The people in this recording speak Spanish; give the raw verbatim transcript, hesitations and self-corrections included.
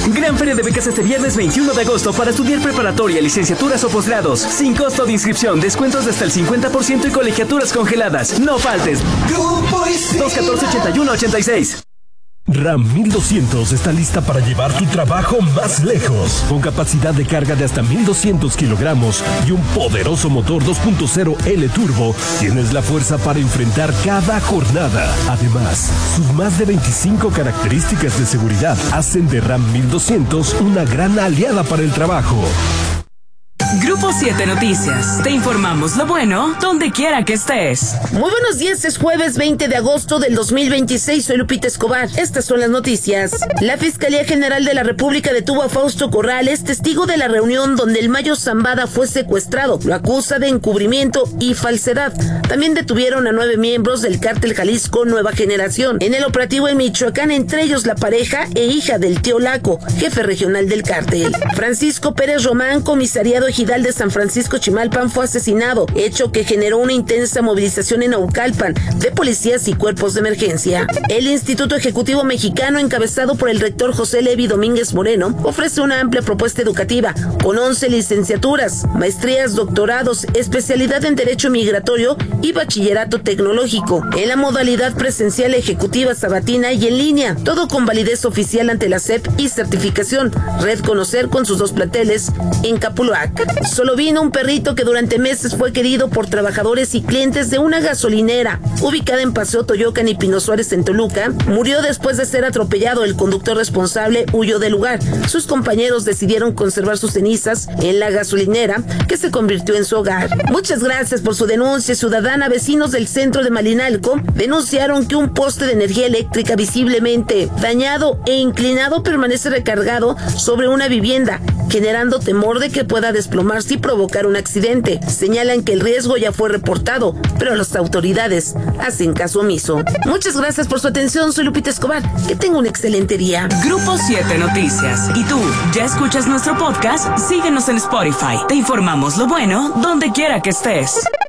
Gran feria de becas este viernes veintiuno de agosto para estudiar preparatoria, licenciaturas o posgrados. Sin costo de inscripción, descuentos de hasta el cincuenta por ciento y colegiaturas congeladas. No faltes. Grupo ISIL. dos uno cuatro, ochenta y uno ochenta y seis. RAM mil doscientos está lista para llevar tu trabajo más lejos. Con capacidad de carga de hasta mil doscientos kilogramos y un poderoso motor dos punto cero L Turbo, tienes la fuerza para enfrentar cada jornada. Además, sus más de veinticinco características de seguridad hacen de RAM mil doscientos una gran aliada para el trabajo. Grupo siete Noticias. Te informamos lo bueno donde quiera que estés. Muy buenos días, es jueves veinte de agosto del dos mil veintiséis. Soy Lupita Escobar. Estas son las noticias. La Fiscalía General de la República detuvo a Fausto Corrales, testigo de la reunión donde el Mayo Zambada fue secuestrado. Lo acusa de encubrimiento y falsedad. También detuvieron a nueve miembros del cártel Jalisco Nueva Generación en el operativo en Michoacán, entre ellos la pareja e hija del tío Laco, jefe regional del cártel. Francisco Pérez Román, comisariado ejidal de San Francisco Chimalpan, fue asesinado, hecho que generó una intensa movilización en Naucalpan de policías y cuerpos de emergencia. El Instituto Ejecutivo Mexicano, encabezado por el rector José Levi Domínguez Moreno, ofrece una amplia propuesta educativa con once licenciaturas, maestrías, doctorados, especialidad en Derecho Migratorio y Bachillerato Tecnológico, en la modalidad presencial, ejecutiva, sabatina y en línea, todo con validez oficial ante la S E P y certificación. Red Conocer, con sus dos planteles en Capuluac. Solo vino un perrito que durante meses fue querido por trabajadores y clientes de una gasolinera ubicada en Paseo Toyocan y Pino Suárez en Toluca. Murió después de ser atropellado. El conductor responsable huyó del lugar. Sus compañeros decidieron conservar sus cenizas en la gasolinera, que se convirtió en su hogar. Muchas gracias por su denuncia ciudadana. Vecinos del centro de Malinalco denunciaron que un poste de energía eléctrica visiblemente dañado e inclinado permanece recargado sobre una vivienda, generando temor de que pueda desplomarse y provocar un accidente. Señalan que el riesgo ya fue reportado, pero las autoridades hacen caso omiso. Muchas gracias por su atención. Soy Lupita Escobar. Que tenga un excelente día. Grupo siete Noticias. ¿Y tú, ya escuchas nuestro podcast? Síguenos en Spotify. Te informamos lo bueno donde quiera que estés.